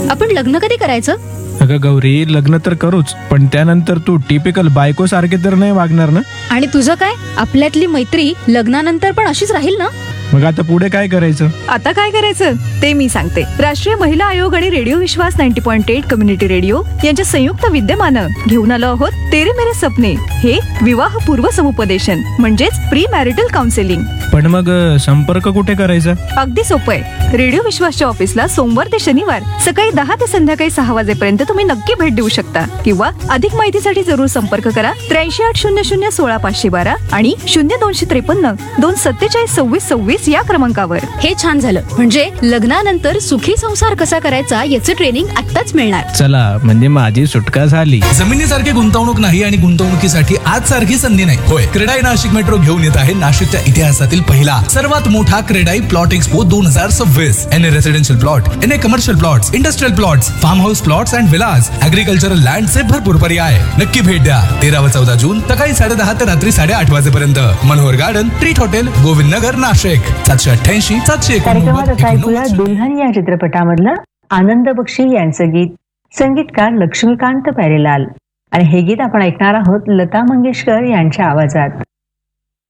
आपण लग्न कधी करायचं? अगं गौरी, लग्न तर करूच, पण त्यानंतर तू टिपिकल बायको सारखे तर नाही वागणार ना? आणि तुझं काय? आपल्यातली मैत्री लग्नानंतर पण अशीच राहील ना? मग आता पुढे काय करायचं? आता काय करायचं ते मी सांगते. राष्ट्रीय महिला आयोग आणि रेडिओ विश्वास 90.8 कम्युनिटी रेडिओ यांच्या संयुक्त विद्यमानं घेऊन आलो आहोत तेरे मेरे सपने, हे विवाह पूर्व समुपदेशन म्हणजेच प्री मॅरिटल काउन्सिलिंग. पण मग संपर्क कुठे करायचा? अगदी सोपं आहे. रेडिओ विश्वासच्या ऑफिसला सोमवार ते शनिवार सकाळी 10 ते संध्याकाळी 6 वाजेपर्यंत तुम्ही नक्की भेट देऊ शकता. किंवा अधिक माहितीसाठी जरूर संपर्क करा 8380016512 आणि 0253 247 2626 या क्रमांकावर. हे छान झालं. म्हणजे लग्नानंतर सुखी संसार कसा करायचा याचं ट्रेनिंग आत्ताच मिळणार. चला, म्हणजे माझी सुटका झाली. जमिनीसारखी गुंतवणूक नाही आणि गुंतवणुकीसाठी आज सारखी संधी नाही. होय, क्रेडाई नाशिक मेट्रो घेऊन येत आहे नाशिकच्या इतिहासातील पहिला सर्वात मोठा CREDAI plot expo 2026. NA residential plot, NA commercial plots, industrial plots, form house plots and villas, agricultural लँडचे भरपूर पर्याय. नक्की भेट द्या. 13 व 14 जून सकाळी 10:30 ते रात्री 8:30 वाजेपर्यंत. Manohar garden, treat hotel, Govind Nagar, Nashik. 788 कार्यक्रमात आता ऐकूया 789. दुल्हन या चित्रपटामधलं आनंद बक्षी यांचं गीत, संगीतकार लक्ष्मीकांत प्यारेलाल. आणि हे गीत आपण ऐकणार आहोत लता मंगेशकर यांच्या आवाजात.